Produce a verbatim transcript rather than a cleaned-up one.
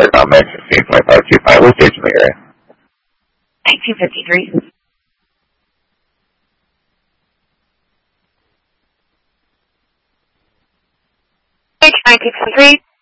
fire comment fifteen point five two five. What station are you in? nineteen fifty-three. nineteen fifty-three.